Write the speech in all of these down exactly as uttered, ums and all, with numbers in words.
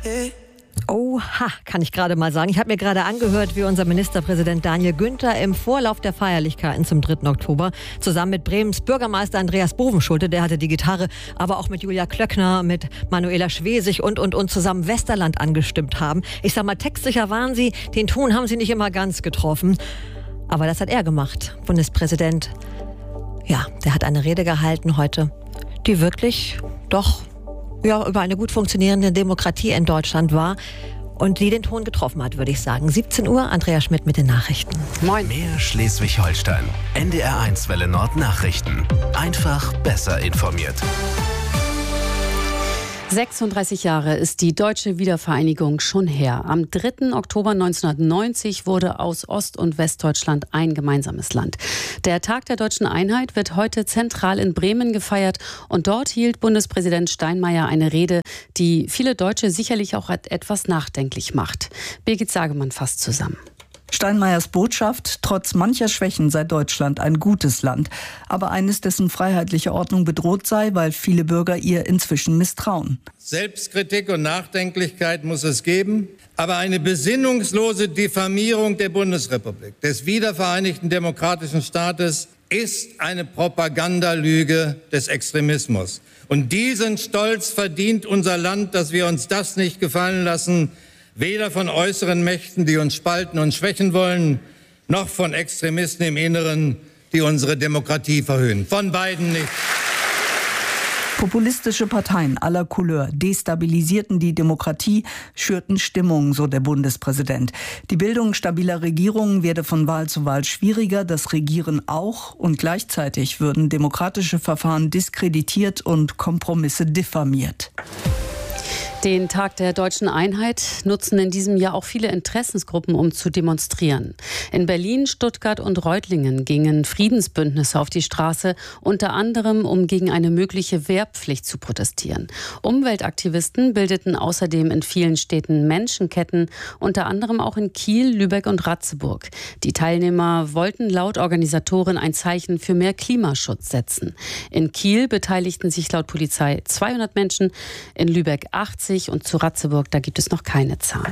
Oha, kann ich gerade mal sagen. Ich habe mir gerade angehört, wie unser Ministerpräsident Daniel Günther im Vorlauf der Feierlichkeiten zum dritten Oktober zusammen mit Bremens Bürgermeister Andreas Bovenschulte, der hatte die Gitarre, aber auch mit Julia Klöckner, mit Manuela Schwesig und, und, und zusammen Westerland angestimmt haben. Ich sag mal, textsicher waren sie, den Ton haben sie nicht immer ganz getroffen. Aber das hat er gemacht, Bundespräsident. Ja, der hat eine Rede gehalten heute, die wirklich doch ja, über eine gut funktionierende Demokratie in Deutschland war und die den Ton getroffen hat, würde ich sagen. siebzehn Uhr, Andrea Schmidt mit den Nachrichten. Moin. Mehr Schleswig-Holstein. N D R eins Welle Nord Nachrichten. Einfach besser informiert. sechsunddreißig Jahre ist die deutsche Wiedervereinigung schon her. Am dritten Oktober neunzehnhundertneunzig wurde aus Ost- und Westdeutschland ein gemeinsames Land. Der Tag der deutschen Einheit wird heute zentral in Bremen gefeiert und dort hielt Bundespräsident Steinmeier eine Rede, die viele Deutsche sicherlich auch etwas nachdenklich macht. Birgit Sagemann fasst zusammen. Steinmeiers Botschaft: Trotz mancher Schwächen sei Deutschland ein gutes Land, aber eines, dessen freiheitliche Ordnung bedroht sei, weil viele Bürger ihr inzwischen misstrauen. Selbstkritik und Nachdenklichkeit muss es geben, aber eine besinnungslose Diffamierung der Bundesrepublik, des wiedervereinigten demokratischen Staates, ist eine Propagandalüge des Extremismus. Und diesen Stolz verdient unser Land, dass wir uns das nicht gefallen lassen, weder von äußeren Mächten, die uns spalten und schwächen wollen, noch von Extremisten im Inneren, die unsere Demokratie verhöhnen. Von beiden nicht. Populistische Parteien aller Couleur destabilisierten die Demokratie, schürten Stimmung, so der Bundespräsident. Die Bildung stabiler Regierungen werde von Wahl zu Wahl schwieriger, das Regieren auch, und gleichzeitig würden demokratische Verfahren diskreditiert und Kompromisse diffamiert. Den Tag der deutschen Einheit nutzen in diesem Jahr auch viele Interessensgruppen, um zu demonstrieren. In Berlin, Stuttgart und Reutlingen gingen Friedensbündnisse auf die Straße, unter anderem, um gegen eine mögliche Wehrpflicht zu protestieren. Umweltaktivisten bildeten außerdem in vielen Städten Menschenketten, unter anderem auch in Kiel, Lübeck und Ratzeburg. Die Teilnehmer wollten laut Organisatoren ein Zeichen für mehr Klimaschutz setzen. In Kiel beteiligten sich laut Polizei zweihundert Menschen, in Lübeck achtzig und zu Ratzeburg, da gibt es noch keine Zahlen.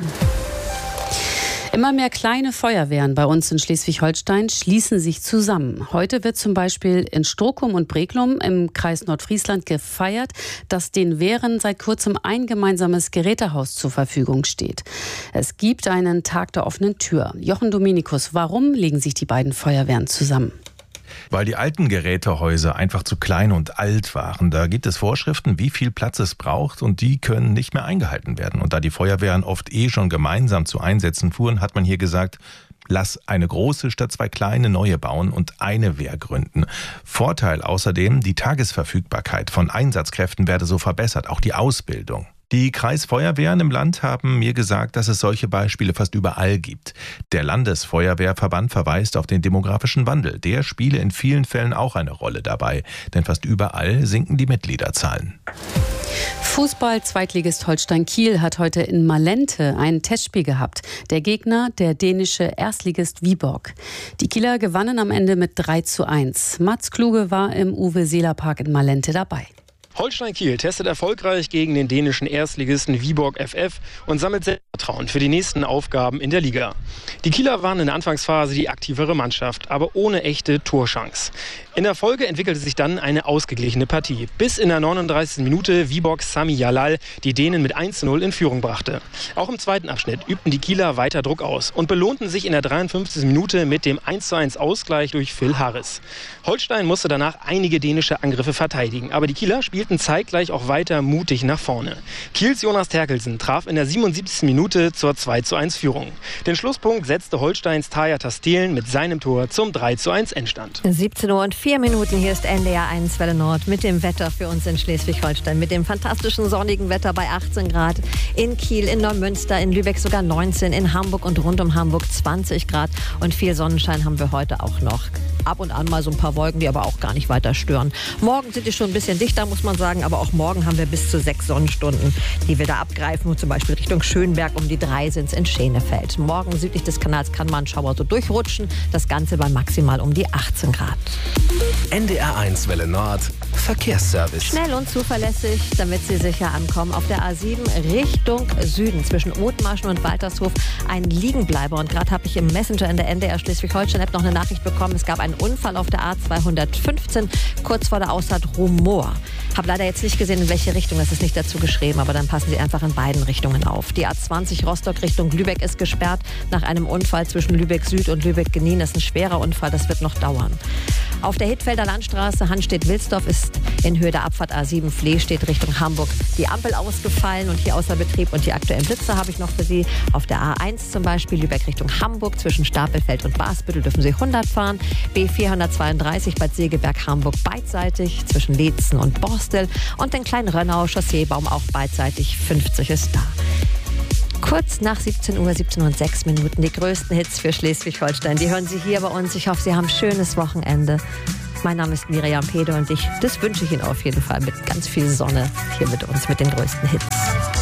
Immer mehr kleine Feuerwehren bei uns in Schleswig-Holstein schließen sich zusammen. Heute wird zum Beispiel in Strokum und Breklum im Kreis Nordfriesland gefeiert, dass den Wehren seit kurzem ein gemeinsames Gerätehaus zur Verfügung steht. Es gibt einen Tag der offenen Tür. Jochen Dominikus, warum legen sich die beiden Feuerwehren zusammen? Weil die alten Gerätehäuser einfach zu klein und alt waren. Da gibt es Vorschriften, wie viel Platz es braucht, und die können nicht mehr eingehalten werden. Und da die Feuerwehren oft eh schon gemeinsam zu Einsätzen fuhren, hat man hier gesagt, lass eine große statt zwei kleine neue bauen und eine Wehr gründen. Vorteil außerdem, die Tagesverfügbarkeit von Einsatzkräften werde so verbessert, auch die Ausbildung. Die Kreisfeuerwehren im Land haben mir gesagt, dass es solche Beispiele fast überall gibt. Der Landesfeuerwehrverband verweist auf den demografischen Wandel. Der spiele in vielen Fällen auch eine Rolle dabei, denn fast überall sinken die Mitgliederzahlen. Fußball-Zweitligist Holstein Kiel hat heute in Malente ein Testspiel gehabt. Der Gegner, der dänische Erstligist Viborg. Die Kieler gewannen am Ende mit drei zu eins. Mats Kluge war im Uwe-Seeler-Park in Malente dabei. Holstein Kiel testet erfolgreich gegen den dänischen Erstligisten Viborg F F und sammelt Selbstvertrauen für die nächsten Aufgaben in der Liga. Die Kieler waren in der Anfangsphase die aktivere Mannschaft, aber ohne echte Torchance. In der Folge entwickelte sich dann eine ausgeglichene Partie, bis in der neununddreißigsten Minute Viborgs Sami Jalal die Dänen mit eins zu null in Führung brachte. Auch im zweiten Abschnitt übten die Kieler weiter Druck aus und belohnten sich in der dreiundfünfzigsten Minute mit dem eins zu eins Ausgleich durch Phil Harris. Holstein musste danach einige dänische Angriffe verteidigen, aber die Kieler spielten zeitgleich auch weiter mutig nach vorne. Kiels Jonas Terkelsen traf in der siebenundsiebzigsten Minute zur zwei zu eins Führung. Den Schlusspunkt setzte Holsteins Tarja Tastelen mit seinem Tor zum drei zu eins Endstand. siebzehn Uhr und vier Minuten, hier ist N D R eins Welle Nord mit dem Wetter für uns in Schleswig-Holstein. Mit dem fantastischen sonnigen Wetter bei achtzehn Grad. In Kiel, in Neumünster, in Lübeck sogar neunzehn, in Hamburg und rund um Hamburg zwanzig Grad. Und viel Sonnenschein haben wir heute auch noch. Ab und an mal so ein paar Wolken, die aber auch gar nicht weiter stören. Morgen sind die schon ein bisschen dichter, muss man sagen, aber auch morgen haben wir bis zu sechs Sonnenstunden, die wir da abgreifen. Und zum Beispiel Richtung Schönberg um die drei sind es in Schenefeld. Morgen südlich des Kanals kann man Schauer so durchrutschen. Das Ganze bei maximal um die achtzehn Grad. N D R eins Welle Nord Verkehrsservice. Schnell und zuverlässig, damit Sie sicher ankommen. Auf der A sieben Richtung Süden zwischen Othmarschen und Waltershof ein Liegenbleiber. Und gerade habe ich im Messenger in der N D R Schleswig-Holstein-App noch eine Nachricht bekommen. Es gab einen Unfall auf der A zweihundertfünfzehn, kurz vor der Ausfahrt Ruhr-Moor. Habe leider jetzt nicht gesehen, in welche Richtung, das ist nicht dazu geschrieben, aber dann passen Sie einfach in beiden Richtungen auf. Die A zwanzig Rostock Richtung Lübeck ist gesperrt nach einem Unfall zwischen Lübeck Süd und Lübeck-Genin. Das ist ein schwerer Unfall, das wird noch dauern. Auf der Hittfelder Landstraße Hanstedt-Wilsdorf ist in Höhe der Abfahrt A sieben Flehstedt Richtung Hamburg die Ampel ausgefallen und hier außer Betrieb. Und die aktuellen Blitzer habe ich noch für Sie. Auf der A eins zum Beispiel Lübeck Richtung Hamburg zwischen Stapelfeld und Basbüttel dürfen Sie hundert fahren. B vierhundertzweiunddreißig Bad Segeberg Hamburg beidseitig zwischen Leetzen und Borstel. Und den kleinen Rönnau Chausseebaum auch beidseitig, fünfzig ist da. Kurz nach siebzehn Uhr, siebzehn Uhr und sechs Minuten, die größten Hits für Schleswig-Holstein. Die hören Sie hier bei uns. Ich hoffe, Sie haben ein schönes Wochenende. Mein Name ist Miriam Pede und ich, das wünsche ich Ihnen auf jeden Fall mit ganz viel Sonne hier mit uns, mit den größten Hits.